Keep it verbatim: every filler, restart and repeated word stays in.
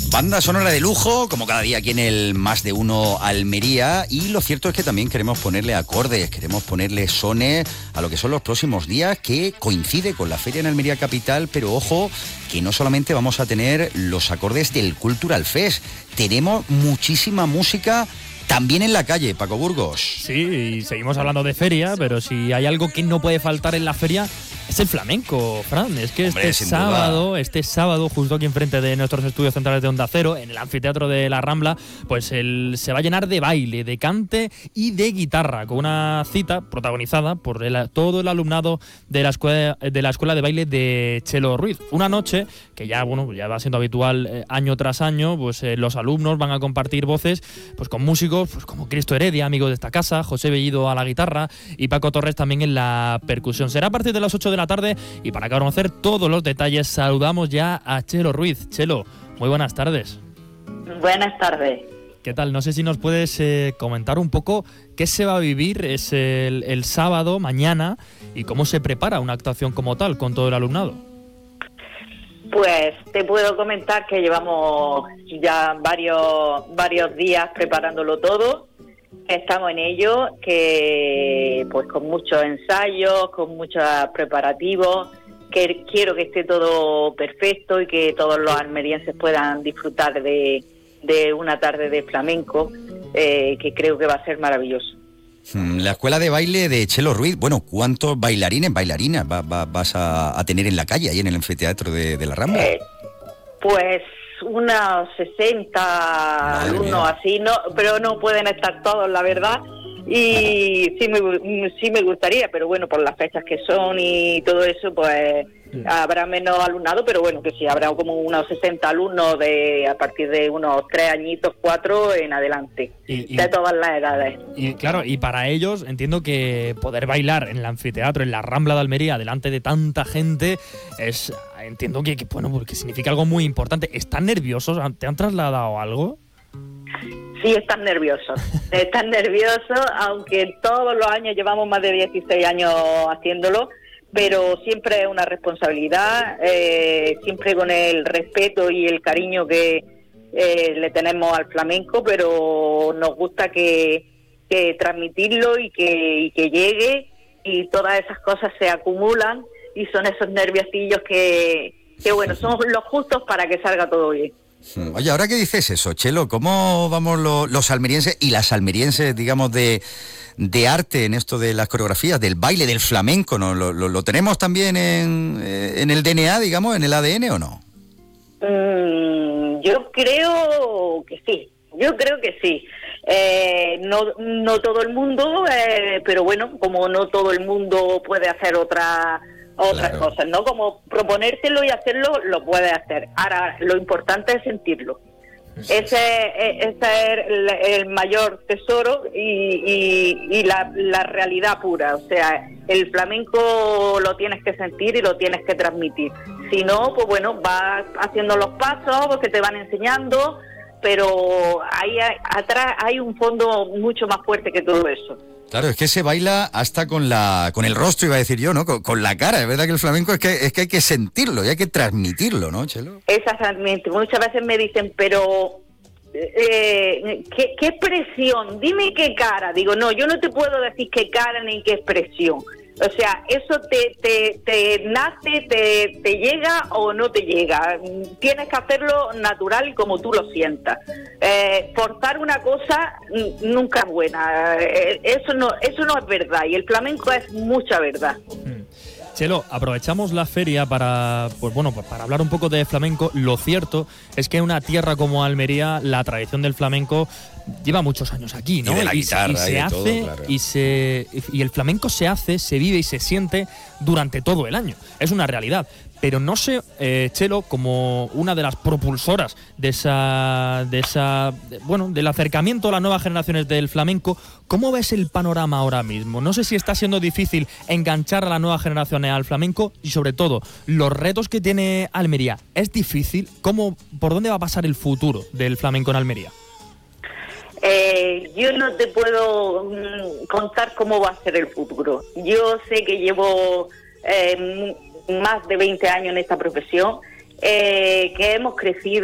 Banda sonora de lujo, como cada día aquí en el Más de Uno Almería, y lo cierto es que también queremos ponerle acordes, queremos ponerle sones a lo que son los próximos días, que coincide con la feria en Almería Capital, pero ojo, que no solamente vamos a tener los acordes del Cultural Fest, tenemos muchísima música también en la calle, Paco Burgos. Sí, y seguimos hablando de feria, pero si hay algo que no puede faltar en la feria es el flamenco, Fran. Es que Hombre, este sábado, este sábado, justo aquí enfrente de nuestros estudios centrales de Onda Cero, en el anfiteatro de la Rambla, pues el, se va a llenar de baile, de cante y de guitarra, con una cita protagonizada por el, todo el alumnado de la escuela de la escuela de baile de Chelo Ruiz. Una noche que ya, bueno, ya va siendo habitual eh, año tras año, pues eh, los alumnos van a compartir voces, pues con músicos, pues como Cristo Heredia, amigo de esta casa, José Bellido a la guitarra y Paco Torres también en la percusión. Será a partir de las ocho de la tarde y para conocer todos los detalles saludamos ya a Chelo Ruiz. Chelo, muy buenas tardes. Buenas tardes. ¿Qué tal? No sé si nos puedes eh, comentar un poco qué se va a vivir es el, el sábado, mañana, y cómo se prepara una actuación como tal con todo el alumnado. Pues te puedo comentar que llevamos ya varios varios días preparándolo todo. Estamos en ello, que pues con muchos ensayos, con muchos preparativos, que quiero que esté todo perfecto y que todos los almerienses puedan disfrutar de, de una tarde de flamenco, eh, que creo que va a ser maravilloso. La escuela de baile de Chelo Ruiz, bueno, ¿cuántos bailarines, bailarinas va, va, vas a, a tener en la calle, ahí en el anfiteatro de, de la Rambla? Eh, pues unos sesenta alumnos así, no, pero no pueden estar todos, la verdad, y sí me, sí me gustaría, pero bueno, por las fechas que son y todo eso, pues sí, habrá menos alumnado, pero bueno, que sí, habrá como unos sesenta alumnos de a partir de unos tres añitos, cuatro en adelante, y, y, de todas las edades. Y claro, y para ellos entiendo que poder bailar en el anfiteatro, en la Rambla de Almería, delante de tanta gente, es, entiendo que, que bueno, porque significa algo muy importante. ¿Están nerviosos? ¿Te han trasladado algo? Sí, están nerviosos, están nerviosos, aunque todos los años llevamos más de dieciséis años haciéndolo, pero siempre es una responsabilidad, eh, siempre con el respeto y el cariño que eh, le tenemos al flamenco, pero nos gusta que, que transmitirlo y que, y que llegue, y todas esas cosas se acumulan y son esos nerviosillos que, que bueno, son los justos para que salga todo bien. Oye, ahora que dices eso, Chelo, ¿cómo vamos lo, los almerienses y las almerienses, digamos, de, de arte en esto de las coreografías, del baile, del flamenco, ¿no? ¿Lo, lo, lo tenemos también en, en el D N A, digamos, en el A D N o no? Mm, yo creo que sí, yo creo que sí. Eh, no, no todo el mundo, eh, pero bueno, como no todo el mundo puede hacer otra... otras claro. cosas, ¿no? Como proponértelo y hacerlo, lo puedes hacer. Ahora, lo importante es sentirlo. Ese, ese es el, el mayor tesoro y, y, y la, la realidad pura. O sea, el flamenco lo tienes que sentir y lo tienes que transmitir. Si no, pues bueno, vas haciendo los pasos, pues que te van enseñando, pero ahí hay, atrás hay un fondo mucho más fuerte que todo eso. Claro, es que se baila hasta con la con el rostro, iba a decir yo, ¿no? Con, con la cara. Es verdad que el flamenco es que es que hay que sentirlo y hay que transmitirlo, ¿no, Chelo? Exactamente. Muchas veces me dicen, pero eh, ¿qué, qué expresión? Dime qué cara. Digo, no, yo no te puedo decir qué cara ni qué expresión. O sea, eso te, te, te nace, te, te llega o no te llega. Tienes que hacerlo natural y como tú lo sientas. Eh, forzar una cosa nunca es buena. Eh, eso no, eso no es verdad. Y el flamenco es mucha verdad. Chelo, aprovechamos la feria para, pues bueno, pues para hablar un poco de flamenco. Lo cierto es que en una tierra como Almería la tradición del flamenco lleva muchos años aquí, ¿no? Y de la y, guitarra y se y de hace todo, claro. y se y el flamenco se hace, se vive y se siente durante todo el año. Es una realidad. Pero no sé, eh, Chelo, como una de las propulsoras de esa, de esa, de, bueno, del acercamiento a las nuevas generaciones del flamenco, ¿cómo ves el panorama ahora mismo? No sé si está siendo difícil enganchar a las nuevas generaciones al flamenco y sobre todo los retos que tiene Almería. ¿Es difícil? ¿Cómo, por dónde va a pasar el futuro del flamenco en Almería? Eh, yo no te puedo mm, contar cómo va a ser el futuro. Yo sé que llevo eh, más de veinte años en esta profesión, eh, que hemos crecido